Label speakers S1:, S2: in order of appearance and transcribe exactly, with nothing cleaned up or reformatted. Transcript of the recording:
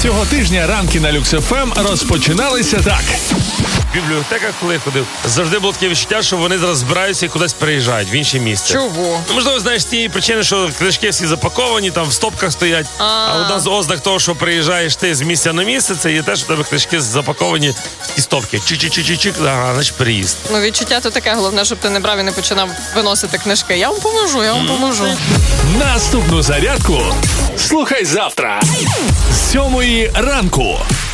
S1: Цього тижня ранки на Люкс еф ем розпочиналися так.
S2: В бібліотеках, коли ходив, завжди було таке відчуття, що вони зараз збираються і кудись переїжджають в інше місце.
S3: Чого?
S2: Ну, можливо, знаєш, з тієї причини, що книжки всі запаковані, там в стопках стоять. А, а одна з ознак того, що приїжджаєш ти з місця на місце, це є те, що в тебе книжки запаковані в ті стопки. Чик-чик-чик-чик, ага, значить переїзд.
S3: Ну, відчуття то таке, головне, щоб ти не брав і не починав виносити книжки. Я вам поможу, я вам поможу.
S1: Наступну зарядку слухай завтра з сьомої ранку.